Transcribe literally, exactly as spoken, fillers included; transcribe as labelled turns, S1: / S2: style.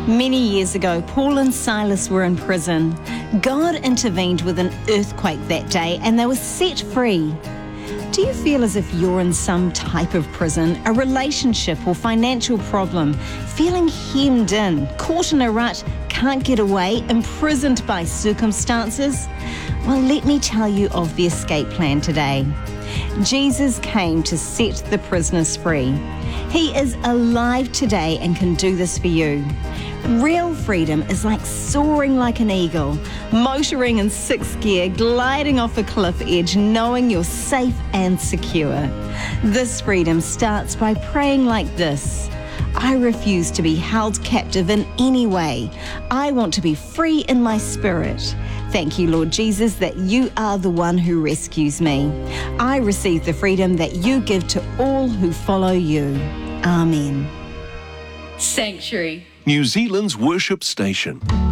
S1: Many years ago, Paul and Silas were in prison. God intervened with an earthquake that day and they were set free. Do you feel as if you're in some type of prison, a relationship or financial problem, feeling hemmed in, caught in a rut, can't get away, imprisoned by circumstances? Well, let me tell you of the escape plan today. Jesus came to set the prisoners free. He is alive today and can do this for you. Real freedom is like soaring like an eagle, motoring in sixth gear, gliding off a cliff edge, knowing you're safe and secure. This freedom starts by praying like this: I refuse to be held captive in any way. I want to be free in my spirit. Thank you, Lord Jesus, that you are the one who rescues me. I receive the freedom that you give to all who follow you. Amen.
S2: Sanctuary,
S3: New Zealand's worship station.